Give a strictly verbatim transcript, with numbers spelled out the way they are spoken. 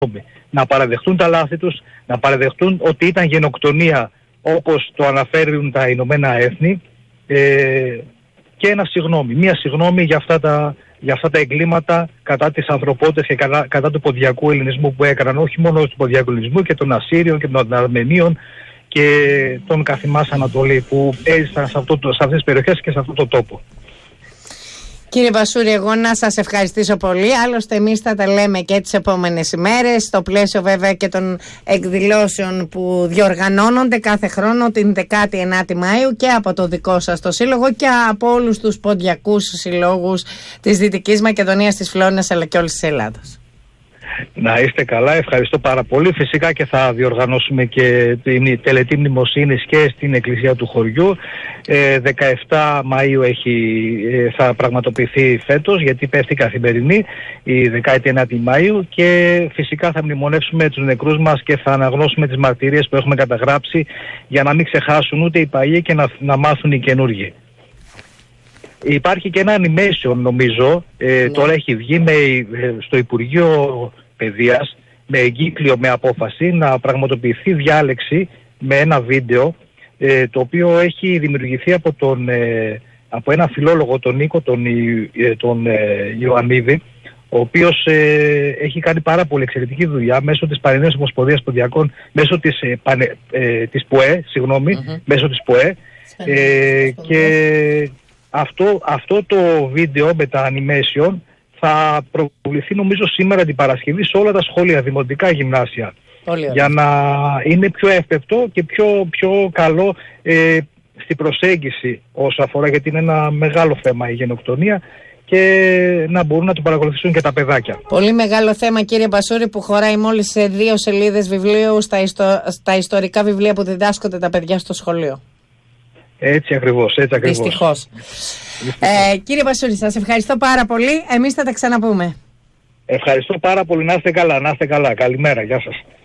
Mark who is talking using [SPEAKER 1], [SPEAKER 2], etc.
[SPEAKER 1] να παραδεχτούν τα λάθη τους, να παραδεχτούν ότι ήταν γενοκτονία όπως το αναφέρουν τα Ηνωμένα Έθνη, ε, και ένα συγγνώμη, μία συγγνώμη για αυτά τα, για αυτά τα εγκλήματα κατά της ανθρωπότητας και κατά, κατά του ποντιακού ελληνισμού που έκαναν, όχι μόνο του ποντιακού ελληνισμού και των Ασσύριων και των Αρμενίων και των καθημάς Ανατολή που έζησαν σε, αυτό, σε αυτές τις περιοχές και σε αυτόν τον τόπο.
[SPEAKER 2] Κύριε Μπασούρη, εγώ να σας ευχαριστήσω πολύ. Άλλωστε εμείς θα τα λέμε και τις επόμενες ημέρες, στο πλαίσιο βέβαια και των εκδηλώσεων που διοργανώνονται κάθε χρόνο την δεκάτη ενάτη Μαΐου και από το δικό σας το σύλλογο και από όλους τους ποντιακούς συλλόγους της Δυτικής Μακεδονίας, της Φλόρινας αλλά και όλης της Ελλάδας.
[SPEAKER 1] Να είστε καλά, ευχαριστώ πάρα πολύ. Φυσικά και θα διοργανώσουμε και την τελετή μνημοσύνης και στην εκκλησία του χωριού. Ε, δεκαεφτά Μαΐου έχει, θα πραγματοποιηθεί φέτος, γιατί πέφτει καθημερινή η δεκάτη ενάτη Μαΐου, και φυσικά θα μνημονεύσουμε τους νεκρούς μας και θα αναγνώσουμε τις μαρτυρίες που έχουμε καταγράψει για να μην ξεχάσουν ούτε οι παλιοί και να, να μάθουν οι καινούργοι. Υπάρχει και ένα animation νομίζω, ε, ναι. Τώρα έχει βγει με, ε, στο Υπουργείο Παιδείας με εγκύκλιο, με απόφαση να πραγματοποιηθεί διάλεξη με ένα βίντεο, ε, το οποίο έχει δημιουργηθεί από, τον, ε, από ένα φιλόλογο, τον Νίκο, τον, ε, τον ε, Ιωαννίδη, ο οποίος ε, έχει κάνει πάρα πολύ εξαιρετική δουλειά μέσω της Πανελλήνιας Ομοσπονδίας Ποντιακών, μέσω της, ε, πανε, ε, της ΠΟΕ, συγγνώμη, mm-hmm. μέσω της ΠΟΕ, ε, και αυτό, αυτό το βίντεο με τα animation θα προβληθεί νομίζω σήμερα την Παρασκευή σε όλα τα σχολεία, δημοτικά, γυμνάσια, για να είναι πιο εύπεπτο και πιο, πιο καλό ε, στην προσέγγιση όσο αφορά, γιατί είναι ένα μεγάλο θέμα η γενοκτονία, και να μπορούν να το παρακολουθήσουν και τα παιδάκια.
[SPEAKER 2] Πολύ μεγάλο θέμα, κύριε Μπασούρη, που χωράει μόλις σε δύο σελίδες βιβλίου στα, ιστο... στα ιστορικά βιβλία που διδάσκονται τα παιδιά στο σχολείο.
[SPEAKER 1] Έτσι ακριβώς, έτσι ακριβώς.
[SPEAKER 2] Δυστυχώς. Ε, κύριε Μπασούρη, σας ευχαριστώ πάρα πολύ. Εμείς θα τα ξαναπούμε.
[SPEAKER 1] Ευχαριστώ πάρα πολύ. Να είστε καλά, να είστε καλά. Καλημέρα. Γεια σας.